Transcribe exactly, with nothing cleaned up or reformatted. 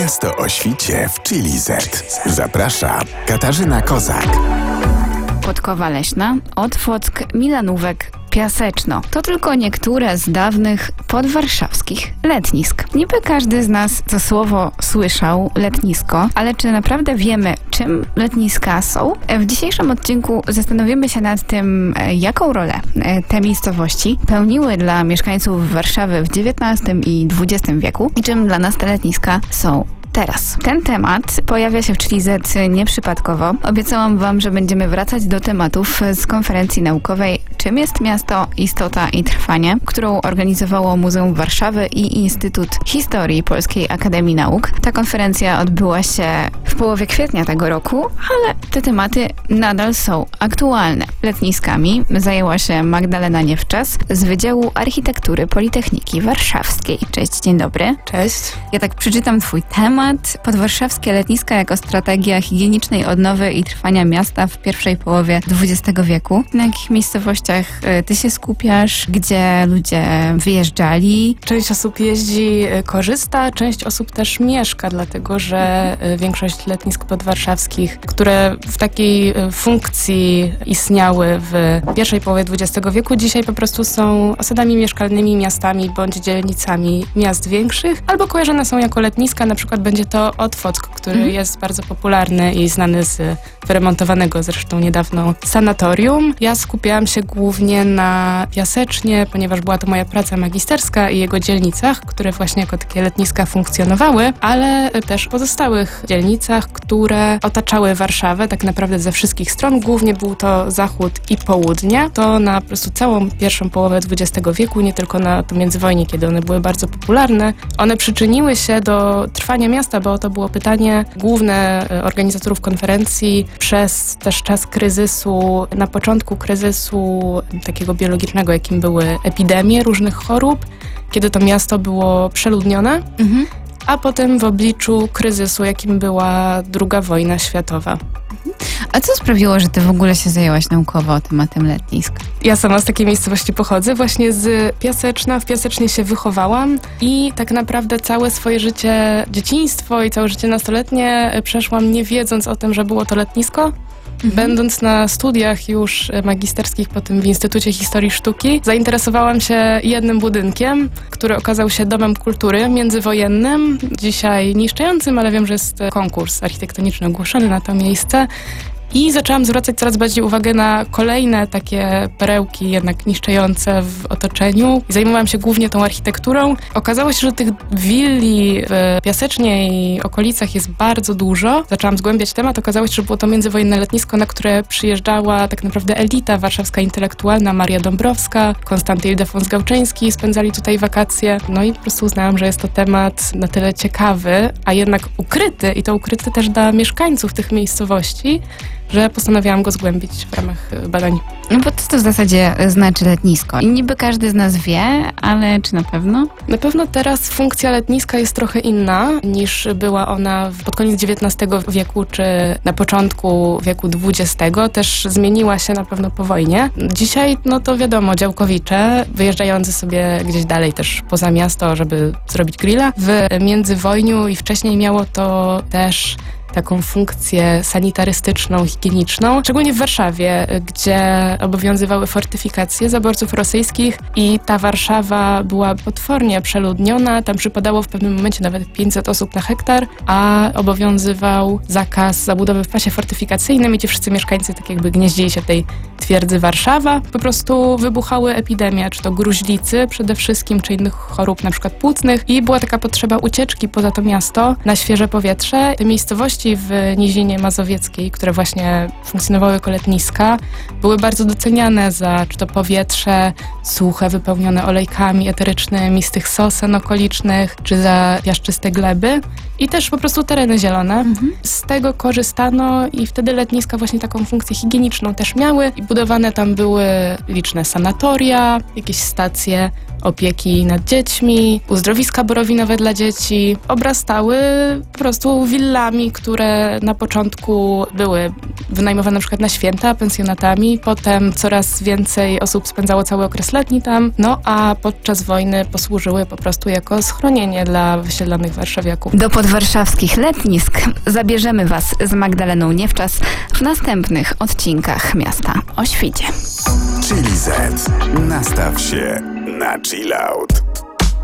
Miasto o świcie w Chili Z. Zaprasza Katarzyna Kozak. Podkowa Leśna, Otwock, Milanówek, Piaseczno. To tylko niektóre z dawnych podwarszawskich letnisk. Niby każdy z nas to słowo słyszał, letnisko, ale czy naprawdę wiemy, czym letniska są? W dzisiejszym odcinku zastanowimy się nad tym, jaką rolę te miejscowości pełniły dla mieszkańców Warszawy w dziewiętnastym i dwudziestym wieku i czym dla nas te letniska są teraz. Ten temat pojawia się w Chili Z nieprzypadkowo. Obiecałam wam, że będziemy wracać do tematów z konferencji naukowej Czym jest miasto, istota i trwanie, którą organizowało Muzeum Warszawy i Instytut Historii Polskiej Akademii Nauk. Ta konferencja odbyła się w połowie kwietnia tego roku, ale te tematy nadal są aktualne. Letniskami zajęła się Magdalena Niewczas z Wydziału Architektury Politechniki Warszawskiej. Cześć, dzień dobry. Cześć. Ja tak przeczytam twój temat. Podwarszawskie letniska jako strategia higienicznej odnowy i trwania miasta w pierwszej połowie dwudziestego wieku. Na jakich miejscowościach ty się skupiasz? Gdzie ludzie wyjeżdżali? Część osób jeździ, korzysta, część osób też mieszka, dlatego że większość letnisk podwarszawskich, które w takiej funkcji istniały w pierwszej połowie dwudziestego wieku, dzisiaj po prostu są osadami mieszkalnymi, miastami bądź dzielnicami miast większych, albo kojarzone są jako letniska. Na przykład będzie to Otwock, który mhm. jest bardzo popularny i znany z wyremontowanego zresztą niedawno sanatorium. Ja skupiałam się głównie na Piasecznie, ponieważ była to moja praca magisterska i jego dzielnicach, które właśnie jako takie letniska funkcjonowały, ale też pozostałych dzielnicach, które otaczały Warszawę tak naprawdę ze wszystkich stron. Głównie był to zachód i południe. To na po prostu całą pierwszą połowę dwudziestego wieku, nie tylko na to międzywojnie, kiedy one były bardzo popularne. One przyczyniły się do trwania miasta, bo to było pytanie główne organizatorów konferencji przez też czas kryzysu, na początku kryzysu takiego biologicznego, jakim były epidemie różnych chorób, kiedy to miasto było przeludnione, mhm. a potem w obliczu kryzysu, jakim była druga wojna światowa. A co sprawiło, że ty w ogóle się zajęłaś naukowo tematem letnisk? Ja sama z takiej miejscowości pochodzę, właśnie z Piaseczna. W Piasecznie się wychowałam i tak naprawdę całe swoje życie, dzieciństwo i całe życie nastoletnie przeszłam nie wiedząc o tym, że było to letnisko. Mhm. Będąc na studiach już magisterskich, potem w Instytucie Historii Sztuki, zainteresowałam się jednym budynkiem, który okazał się domem kultury międzywojennym, dzisiaj niszczącym, ale wiem, że jest konkurs architektoniczny ogłoszony na to miejsce. I zaczęłam zwracać coraz bardziej uwagę na kolejne takie perełki jednak niszczące w otoczeniu. I zajmowałam się głównie tą architekturą. Okazało się, że tych willi w Piasecznie i okolicach jest bardzo dużo. Zaczęłam zgłębiać temat. Okazało się, że było to międzywojenne letnisko, na które przyjeżdżała tak naprawdę elita warszawska intelektualna, Maria Dąbrowska, Konstanty Ildefons Gałczyński spędzali tutaj wakacje. No i po prostu uznałam, że jest to temat na tyle ciekawy, a jednak ukryty i to ukryty też dla mieszkańców tych miejscowości, że postanowiłam go zgłębić w ramach badań. No bo co to w zasadzie znaczy letnisko? I niby każdy z nas wie, ale czy na pewno? Na pewno teraz funkcja letniska jest trochę inna niż była ona pod koniec dziewiętnastego wieku czy na początku wieku dwudziestego. Też zmieniła się na pewno po wojnie. Dzisiaj, no to wiadomo, działkowicze wyjeżdżający sobie gdzieś dalej też poza miasto, żeby zrobić grilla. W międzywojniu i wcześniej miało to też taką funkcję sanitarystyczną, higieniczną, szczególnie w Warszawie, gdzie obowiązywały fortyfikacje zaborców rosyjskich i ta Warszawa była potwornie przeludniona. Tam przypadało w pewnym momencie nawet pięćset osób na hektar, a obowiązywał zakaz zabudowy w pasie fortyfikacyjnym i ci wszyscy mieszkańcy tak jakby gnieździli się w tej twierdzy Warszawa. Po prostu wybuchały epidemie, czy to gruźlicy przede wszystkim, czy innych chorób, na przykład płucnych, i była taka potrzeba ucieczki poza to miasto na świeże powietrze. Te miejscowości w Nizinie Mazowieckiej, które właśnie funkcjonowały jako letniska, były bardzo doceniane za czy to powietrze suche, wypełnione olejkami eterycznymi z tych sosen okolicznych, czy za piaszczyste gleby i też po prostu tereny zielone. Mhm. Z tego korzystano i wtedy letniska właśnie taką funkcję higieniczną też miały i budowane tam były liczne sanatoria, jakieś stacje opieki nad dziećmi, uzdrowiska borowinowe dla dzieci. Obrastały po prostu willami, które na początku były wynajmowane na przykład na święta, pensjonatami, potem coraz więcej osób spędzało cały okres letni tam, no a podczas wojny posłużyły po prostu jako schronienie dla wysiedlonych warszawiaków. Do podwarszawskich letnisk zabierzemy Was z Magdaleną Niewczas w następnych odcinkach Miasta o Świcie. Chili Z. Nastaw się na chill out.